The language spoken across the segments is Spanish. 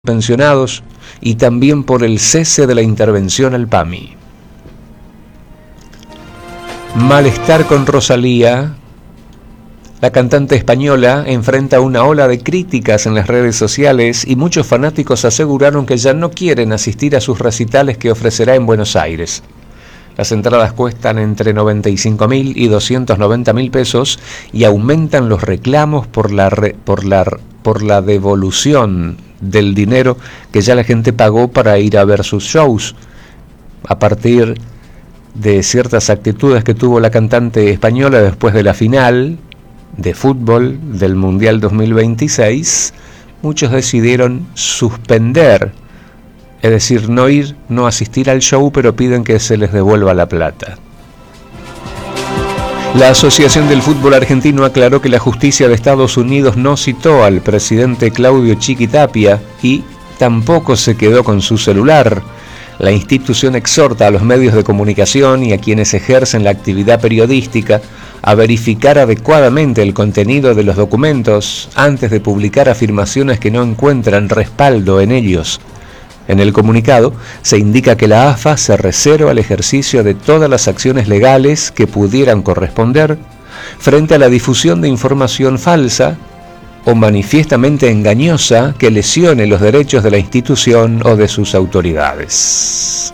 pensionados y también por el cese de la intervención al PAMI. Malestar con Rosalía. La cantante española enfrenta una ola de críticas en las redes sociales y muchos fanáticos aseguraron que ya no quieren asistir a sus recitales que ofrecerá en Buenos Aires. Las entradas cuestan entre 95.000 y 290.000 pesos y aumentan los reclamos por la devolución del dinero que ya la gente pagó para ir a ver sus shows. A partir de ciertas actitudes que tuvo la cantante española después de la final de fútbol del Mundial 2026, muchos decidieron suspender, es decir, no asistir al show, pero piden que se les devuelva la plata. La Asociación del Fútbol Argentino aclaró que la justicia de Estados Unidos no citó al presidente Claudio Chiquitapia y tampoco se quedó con su celular. La institución exhorta a los medios de comunicación y a quienes ejercen la actividad periodística a verificar adecuadamente el contenido de los documentos antes de publicar afirmaciones que no encuentran respaldo en ellos. En el comunicado se indica que la AFA se reserva el ejercicio de todas las acciones legales que pudieran corresponder frente a la difusión de información falsa o manifiestamente engañosa que lesione los derechos de la institución o de sus autoridades.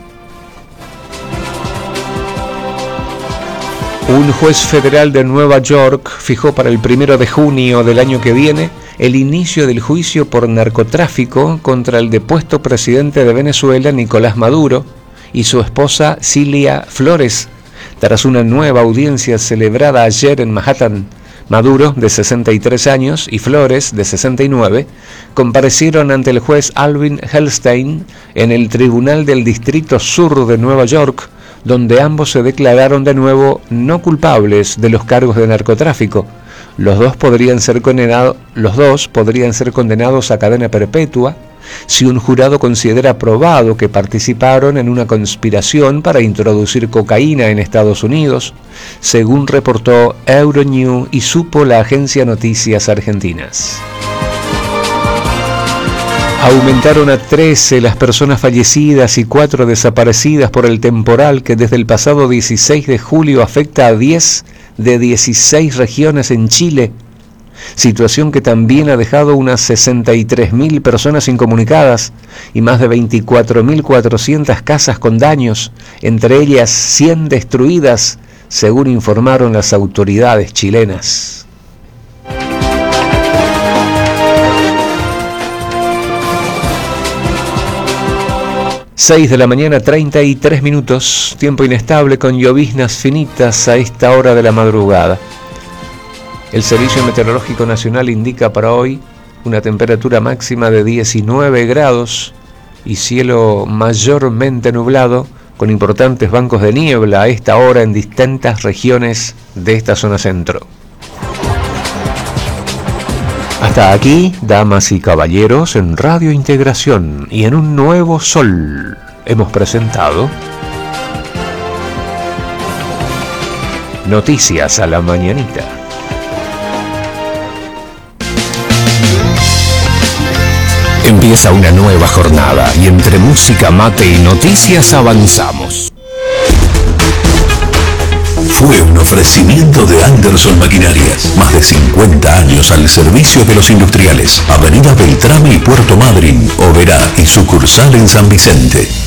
Un juez federal de Nueva York fijó para el 1 de junio del año que viene el inicio del juicio por narcotráfico contra el depuesto presidente de Venezuela, Nicolás Maduro, y su esposa Cilia Flores, tras una nueva audiencia celebrada ayer en Manhattan. Maduro, de 63 años, y Flores, de 69, comparecieron ante el juez Alvin Helstein en el Tribunal del Distrito Sur de Nueva York, donde ambos se declararon de nuevo no culpables de los cargos de narcotráfico. Los dos podrían ser condenados a cadena perpetua si un jurado considera probado que participaron en una conspiración para introducir cocaína en Estados Unidos, según reportó Euronews y supo la agencia Noticias Argentinas. Aumentaron a 13 las personas fallecidas y 4 desaparecidas por el temporal que desde el pasado 16 de julio afecta a 10 de 16 regiones en Chile, situación que también ha dejado unas 63.000 personas incomunicadas y más de 24.400 casas con daños, entre ellas 100 destruidas, según informaron las autoridades chilenas. 6 de la mañana, 33 minutos, tiempo inestable con lloviznas finitas a esta hora de la madrugada. El Servicio Meteorológico Nacional indica para hoy una temperatura máxima de 19 grados y cielo mayormente nublado con importantes bancos de niebla a esta hora en distintas regiones de esta zona centro. Hasta aquí, damas y caballeros, en Radio Integración y en un nuevo sol hemos presentado Noticias a la Mañanita. Empieza una nueva jornada y entre música, mate y noticias avanzamos. Fue un ofrecimiento de Anderson Maquinarias. Más de 50 años al servicio de los industriales. Avenida Beltrame y Puerto Madryn, Oberá y sucursal en San Vicente.